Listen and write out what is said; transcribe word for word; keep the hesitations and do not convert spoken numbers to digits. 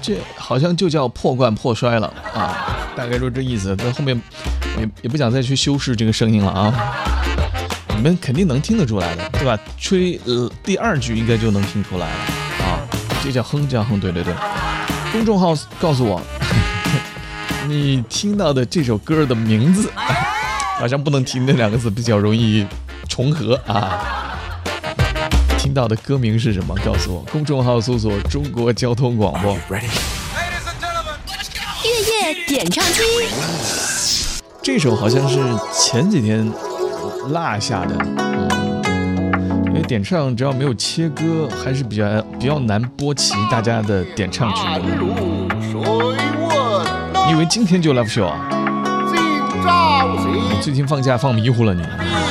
这好像就叫破罐破摔了啊，大概就这意思。但后面也也不想再去修饰这个声音了啊，你们肯定能听得出来的，对吧？吹呃第二句应该就能听出来了啊，这叫哼，这叫哼，对对对。公众号告诉我，你听到的这首歌的名字，好像不能提那两个字，比较容易重合啊。听到的歌名是什么？告诉我。公众号搜索中国交通广播。 月夜点唱机， 这首好像是前几天落下的，嗯，因为点唱只要没有切歌，还是比较比较难播齐大家的点唱曲目。你以为今天就 live show 啊？你最近放假放迷糊了你？